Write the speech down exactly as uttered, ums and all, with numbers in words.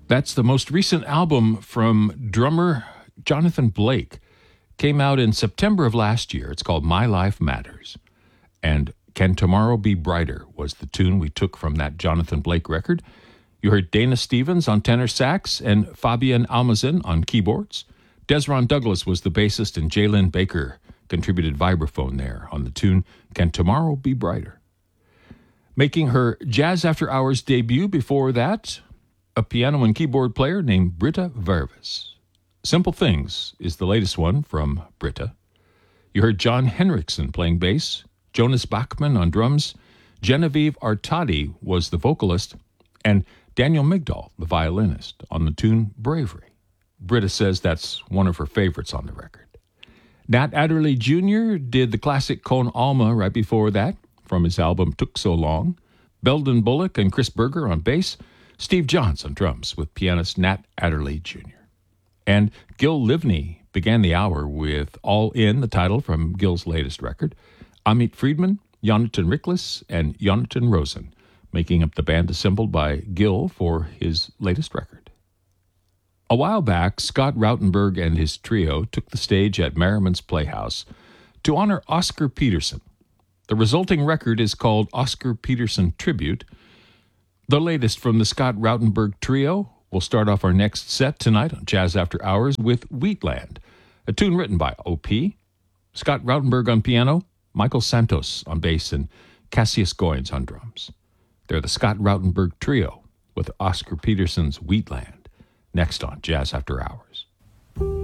That's the most recent album from drummer Jonathan Blake. Came out in September of last year. It's called My Life Matters. And Can Tomorrow Be Brighter was the tune we took from that Jonathan Blake record. You heard Dana Stevens on tenor sax and Fabian Almazan on keyboards. Desron Douglas was the bassist, and Jalen Baker contributed vibraphone there on the tune Can Tomorrow Be Brighter. Making her Jazz After Hours debut before that, a piano and keyboard player named Britta Vervis. Simple Things is the latest one from Britta. You heard John Henriksen playing bass, Jonas Bachman on drums, Genevieve Artadi was the vocalist, and Daniel Migdal, the violinist, on the tune Bravery. Britta says that's one of her favorites on the record. Nat Adderley Junior did the classic Con Alma right before that, from his album Took So Long. Belden Bullock and Chris Berger on bass, Steve Johns on drums with pianist Nat Adderley Junior And Gil Livney began the hour with All In, the title from Gil's latest record. Amit Friedman, Jonathan Riklis, and Jonathan Rosen, making up the band assembled by Gil for his latest record. A while back, Scott Rautenberg and his trio took the stage at Merriman's Playhouse to honor Oscar Peterson. The resulting record is called Oscar Peterson Tribute. The latest from the Scott Rautenberg Trio will start off our next set tonight on Jazz After Hours with Wheatland, a tune written by O P, Scott Rautenberg on piano, Michael Santos on bass, and Cassius Goins on drums. They're the Scott Rautenberg Trio with Oscar Peterson's Wheatland, next on Jazz After Hours.